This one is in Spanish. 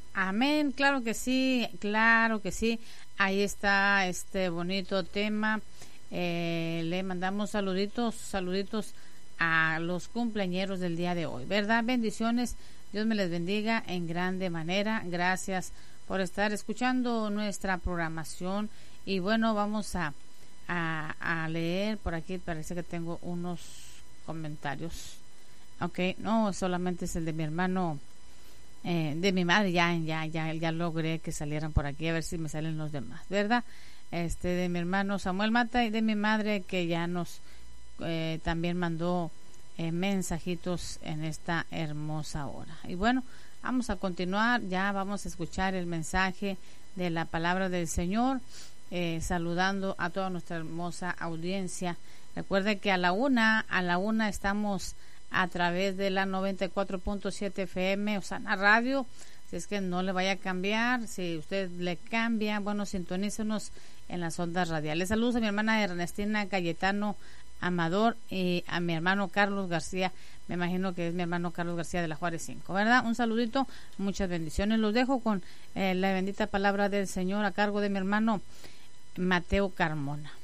Amén, claro que sí, claro que sí. Ahí está este bonito tema. Le mandamos saluditos a los cumpleañeros del día de hoy, ¿verdad? Bendiciones, Dios me les bendiga en grande manera. Gracias por estar escuchando nuestra programación. Y bueno, vamos a leer por aquí. Parece que tengo unos comentarios. Ok, no, solamente es el de mi hermano, de mi madre. Ya logré que salieran por aquí, a ver si me salen los demás, ¿verdad? De mi hermano Samuel Mata, y de mi madre, que ya nos también mandó mensajitos en esta hermosa hora. Y bueno, vamos a continuar, ya vamos a escuchar el mensaje de la palabra del Señor, saludando a toda nuestra hermosa audiencia. Recuerde que a la una estamos a través de la 94.7 FM, Osana Radio. Si es que no le vaya a cambiar, si usted le cambia, bueno, sintonícenos en las ondas radiales. Saludos a mi hermana Ernestina Cayetano Amador y a mi hermano Carlos García. Me imagino que es mi hermano Carlos García de la Juárez 5, ¿verdad? Un saludito, muchas bendiciones. Los dejo con la bendita palabra del Señor a cargo de mi hermano Mateo Carmona.